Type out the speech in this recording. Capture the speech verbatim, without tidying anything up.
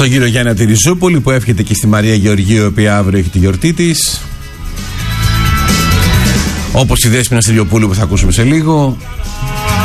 Στον κύριο Γιάννη Τυριζούπολη που εύχεται και στη Μαρία Γεωργίου, η οποία αύριο έχει τη γιορτή της. Όπως η Δέσποινα Στυλιοπούλου που θα ακούσουμε σε λίγο.